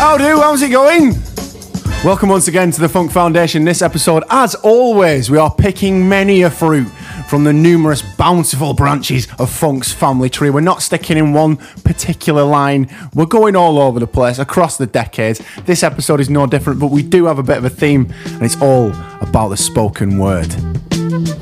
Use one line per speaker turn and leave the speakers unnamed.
Howdo, how's it going? Welcome once again to the Funk Foundation. This episode, as always, we are picking many a fruit from the numerous bountiful branches of Funk's family tree. We're not sticking in one particular line. We're going all over the place, across the decades. This episode is no different, but we do have a bit of a theme, and it's all about the spoken word.